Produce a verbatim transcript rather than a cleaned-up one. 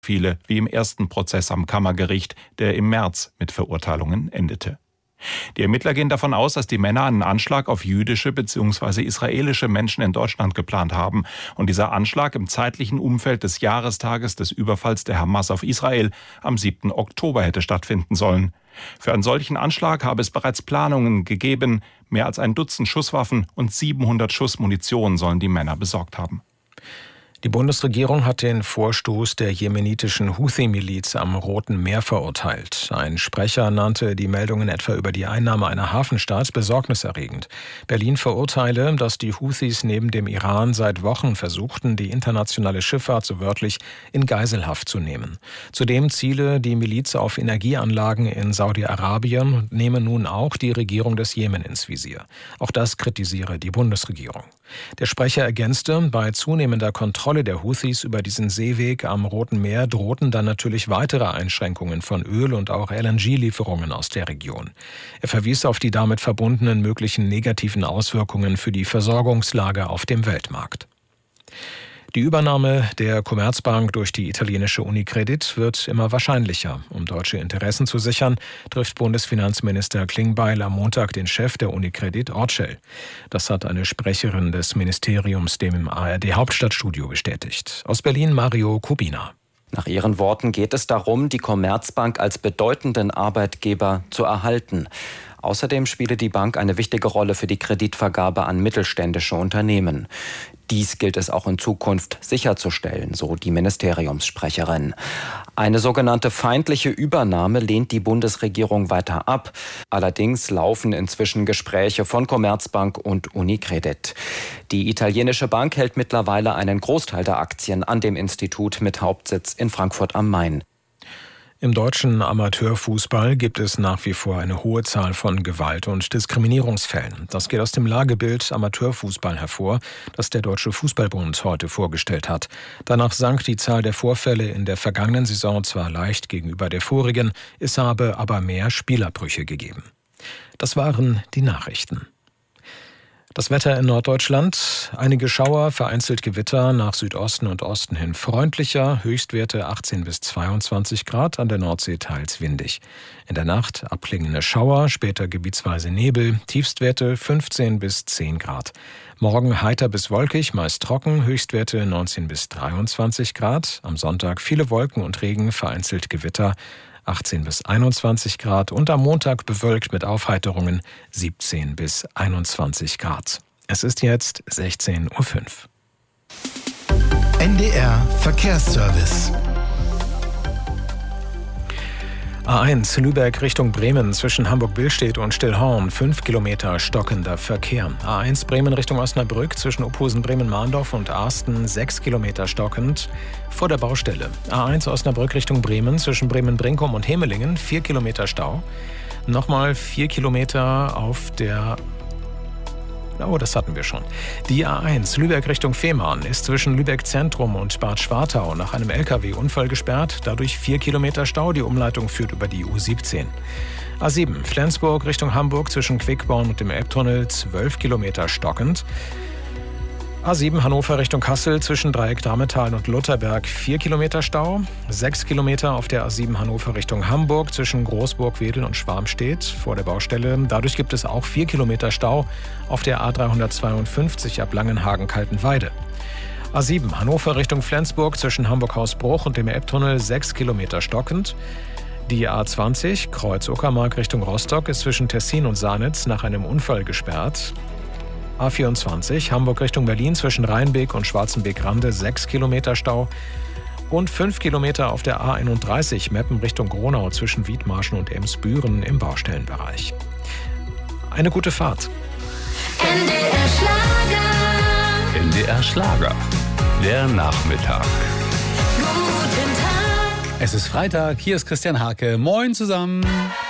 viele wie im ersten Prozess am Kammergericht, der im März mit Verurteilungen endete. Die Ermittler gehen davon aus, dass die Männer einen Anschlag auf jüdische bzw. israelische Menschen in Deutschland geplant haben und dieser Anschlag im zeitlichen Umfeld des Jahrestages des Überfalls der Hamas auf Israel am siebten Oktober hätte stattfinden sollen. Für einen solchen Anschlag habe es bereits Planungen gegeben. Mehr als ein Dutzend Schusswaffen und siebenhundert Schuss Munition sollen die Männer besorgt haben. Die Bundesregierung hat den Vorstoß der jemenitischen Houthi-Miliz am Roten Meer verurteilt. Ein Sprecher nannte die Meldungen etwa über die Einnahme einer Hafenstadt besorgniserregend. Berlin verurteile, dass die Houthis neben dem Iran seit Wochen versuchten, die internationale Schifffahrt so wörtlich in Geiselhaft zu nehmen. Zudem ziele die Miliz auf Energieanlagen in Saudi-Arabien und nehme nun auch die Regierung des Jemen ins Visier. Auch das kritisiere die Bundesregierung. Der Sprecher ergänzte, bei zunehmender Kontrolle der Houthis über diesen Seeweg am Roten Meer drohten dann natürlich weitere Einschränkungen von Öl- und auch L N G-Lieferungen aus der Region. Er verwies auf die damit verbundenen möglichen negativen Auswirkungen für die Versorgungslage auf dem Weltmarkt. Die Übernahme der Commerzbank durch die italienische Unicredit wird immer wahrscheinlicher. Um deutsche Interessen zu sichern, trifft Bundesfinanzminister Klingbeil am Montag den Chef der Unicredit, Orcel. Das hat eine Sprecherin des Ministeriums dem A R D-Hauptstadtstudio bestätigt. Aus Berlin Mario Kubina. Nach ihren Worten geht es darum, die Commerzbank als bedeutenden Arbeitgeber zu erhalten. Außerdem spiele die Bank eine wichtige Rolle für die Kreditvergabe an mittelständische Unternehmen. Dies gilt es auch in Zukunft sicherzustellen, so die Ministeriumssprecherin. Eine sogenannte feindliche Übernahme lehnt die Bundesregierung weiter ab. Allerdings laufen inzwischen Gespräche von Commerzbank und Unicredit. Die italienische Bank hält mittlerweile einen Großteil der Aktien an dem Institut mit Hauptsitz in Frankfurt am Main. Im deutschen Amateurfußball gibt es nach wie vor eine hohe Zahl von Gewalt- und Diskriminierungsfällen. Das geht aus dem Lagebild Amateurfußball hervor, das der Deutsche Fußballbund heute vorgestellt hat. Danach sank die Zahl der Vorfälle in der vergangenen Saison zwar leicht gegenüber der vorigen, es habe aber mehr Spielabbrüche gegeben. Das waren die Nachrichten. Das Wetter in Norddeutschland, einige Schauer, vereinzelt Gewitter, nach Südosten und Osten hin freundlicher, Höchstwerte achtzehn bis zweiundzwanzig Grad, an der Nordsee teils windig. In der Nacht abklingende Schauer, später gebietsweise Nebel, Tiefstwerte fünfzehn bis zehn Grad. Morgen heiter bis wolkig, meist trocken, Höchstwerte neunzehn bis dreiundzwanzig Grad. Am Sonntag viele Wolken und Regen, vereinzelt Gewitter, achtzehn bis einundzwanzig Grad und am Montag bewölkt mit Aufheiterungen siebzehn bis einundzwanzig Grad. Es ist jetzt sechzehn Uhr fünf. N D R Verkehrsservice. A eins Lübeck Richtung Bremen zwischen Hamburg-Billstedt und Stillhorn, fünf Kilometer stockender Verkehr. A eins Bremen Richtung Osnabrück zwischen Ophusen-Bremen-Mahndorf und Arsten, sechs Kilometer stockend vor der Baustelle. A eins Osnabrück Richtung Bremen zwischen Bremen-Brinkum und Hemelingen, vier Kilometer Stau. Nochmal vier Kilometer auf der... Oh, das hatten wir schon. Die A eins Lübeck Richtung Fehmarn ist zwischen Lübeck Zentrum und Bad Schwartau nach einem L K W-Unfall gesperrt. Dadurch vier Kilometer Stau. Die Umleitung führt über die U siebzehn. A sieben Flensburg Richtung Hamburg zwischen Quickborn und dem Elbtunnel, zwölf Kilometer stockend. A sieben Hannover Richtung Kassel zwischen Dreieck Dametal und Lutherberg, vier Kilometer Stau. sechs Kilometer auf der A sieben Hannover Richtung Hamburg zwischen Großburg, Wedel und Schwarmstedt vor der Baustelle. Dadurch gibt es auch vier Kilometer Stau auf der A dreihundertzweiundfünfzig ab Langenhagen-Kaltenweide. A sieben Hannover Richtung Flensburg zwischen Hamburg-Hausbruch und dem Elbtunnel, sechs Kilometer stockend. Die A zwanzig Kreuz Uckermark Richtung Rostock ist zwischen Tessin und Sanitz nach einem Unfall gesperrt. A vierundzwanzig Hamburg Richtung Berlin zwischen Rheinbeek und Schwarzenbeek-Rande, sechs Kilometer Stau. Und fünf Kilometer auf der A einunddreißig Meppen Richtung Gronau zwischen Wiedmarschen und Emsbüren im Baustellenbereich. Eine gute Fahrt. N D R Schlager. N D R Schlager. Der Nachmittag. Guten Tag. Es ist Freitag, hier ist Christian Hake. Moin zusammen.